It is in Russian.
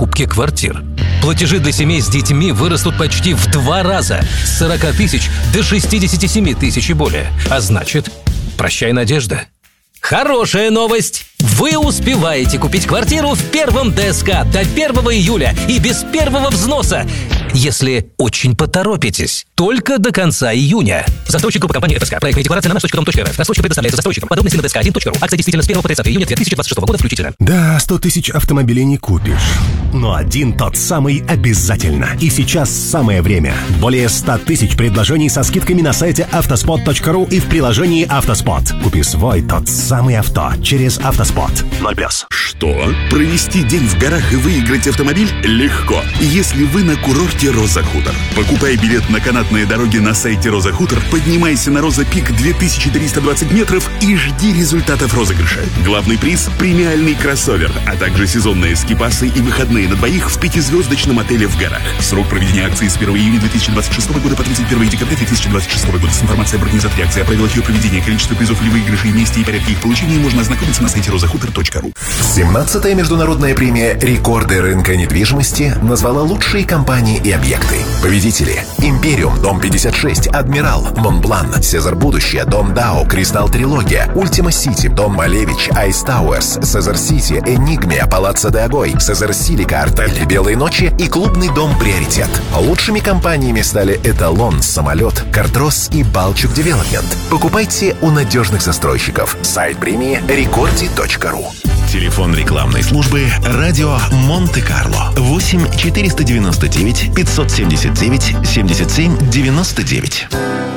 покупке квартир. Платежи для семей с детьми вырастут почти в 2 раза, с 40 тысяч до 67 тысяч и более. А значит, прощай надежда. Хорошая новость! Вы успеваете купить квартиру в первом ДСК до 1 июля и без первого взноса, если очень поторопитесь. Только до конца июня. Застройщик группы компании ФСК. Проектная декларация на nаш.com.rf. Рассрочка предоставляется застройщикам. Подробности на dsk1.ru. Акция действительно с 1 по 30 июня 2026 года включительно. Да, 100 тысяч автомобилей не купишь. Но один тот самый обязательно. И сейчас самое время. Более 100 тысяч предложений со скидками на сайте автоспот.ру и в приложении «Автоспот». Купи свой тот самый авто через «Автоспот». 0+. Что? Провести день в горах и выиграть автомобиль? Легко. Если вы на курорте Роза Хутор. Покупай билет на канатные дороги на сайте Роза Хутор, поднимайся на Роза Пик 2320 метров и жди результатов розыгрыша. Главный приз – премиальный кроссовер, а также сезонные скипасы и выходные на двоих в 5-звездочном отеле в горах. Срок проведения акции с 1 июня 2026 года по 31 декабря 2026 года. С информацией об организаторе акции, о правилах ее проведения, количестве призов или выигрышей, месте и порядке их получения можно ознакомиться на сайте rozahutор.ru. 17-я международная премия «Рекорды рынка недвижимости» назвала лучшие компании и объекты. Победители: Империум, Дом 56, Адмирал, Монблан, Сезар Будущее, Дом Дау, Кристалл Трилогия, Ультима Сити, Дом Малевич, Айс Тауэрс, Сезар Сити, Энигмия, Палаццо де Агой, Сезар Силика, Артель, Белые ночи и клубный дом Приоритет. Лучшими компаниями стали Эталон, Самолет, Картрос и Балчук Девелопмент. Покупайте у надежных застройщиков. Сайт премии rekordi.ru. Телефон рекламной службы «Радио Монте-Карло» 8 499 579 77 99.